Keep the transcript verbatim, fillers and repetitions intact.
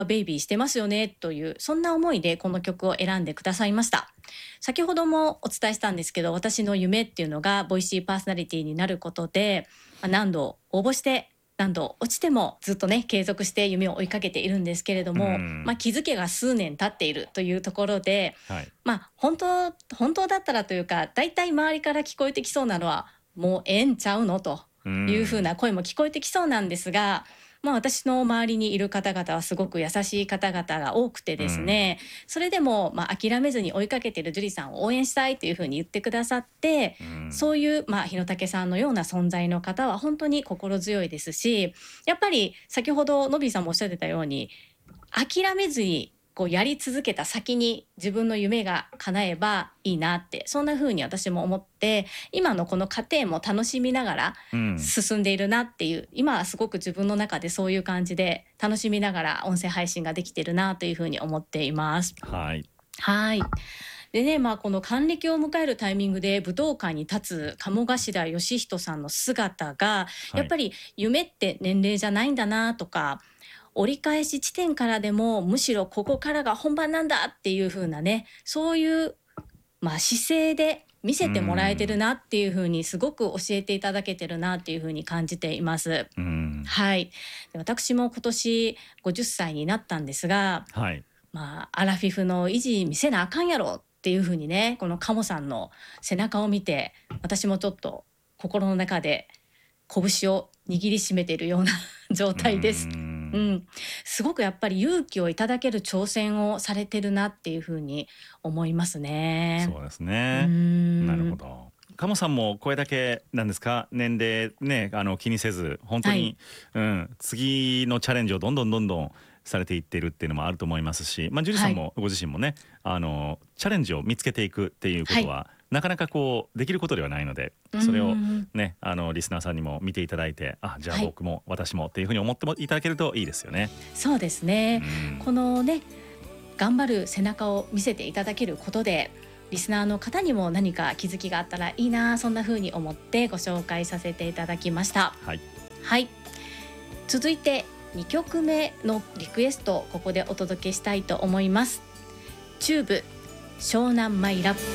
ベイビーしてますよねというそんな思いでこの曲を選んでくださいました。先ほどもお伝えしたんですけど、私の夢っていうのがボイシーパーソナリティになることで、まあ何度応募して何度落ちてもずっとね継続して夢を追いかけているんですけれどうも、まあ、 ん。 気づけが数年経っているというところで、 はい。 まあ本当本当だったらというか、だいたい周りから聞こえてきそうなのはもうええんちゃうのとういう風ん。 な声も聞こえてきそうなんですが、まあ、私の周りにいる方々はすごく優しい方々が多くてうん。 ですね、それでも、まあ、諦めずに追いかけている樹里さんを応援したいという風に言ってくださって、 うん。 そういう、まあ、日野武さんのような存在の方は本当に心強いですし、やっぱり先ほどのびーさんもおっしゃってたように、諦めずにこうやり続けた先に自分の夢が叶えばいいなって、そんな風に私も思って、今のこの過程も楽しみながらうん。 進んでいるなっていう、今はすごく自分の中でそういう感じで楽しみながら音声配信ができてるなという風に思っています。 はい。 はい。でね、まあ、この還暦を迎えるタイミングで武道館に立つ鴨頭義人さんの姿が、 はい。 やっぱり夢って年齢じゃないんだなとか、折り返し地点からでもむしろここからが本番なんだっていう風なね、そういう、まあ、姿勢で見うせてもらえてるん。 なっていう風にすごく教えていただけてるなっていう風に感じています。 うん。 はい。で、私も今年ごじゅっさいになったんですが、 はい。 まあ、アラフィフの維持見せなあかんやろっていう風にね、このカモさんの背中を見て、私もちょっと心の中で拳を握りしめているような状う態です。うん。 ん。すごくやっぱり勇気をいただける挑戦をされてるなっていう風に思いますね。 そうですうね。なるーん。 ほど。カモさんもこれだけなんですか、年齢ね、あの気にせず、本当はい。 に、うん、次のチャレンジをどんどんどんどんされていってるっていうのもあると思いますし、まあ、ジュリさはい。 んもご自身もね、あのチャレンジを見つけていくっていうこはい。 とはなかなかこうできることではないので、 うーそれをん。 ね、あのリスナーさんにも見ていただいて、あ、じゃあはい。 僕も私もっていうふうに思ってもいただけるといいですよね。 そうですうね。こん。 のね、頑張る背中を見せていただけることで、リスナーの方にも何か気づきがあったらいいな、そんな風に思ってご紹介させていただきました。 はい。 はい。続いてにきょくめのリクエストをここでお届けしたいと思います。チューブ湘南マイラブ。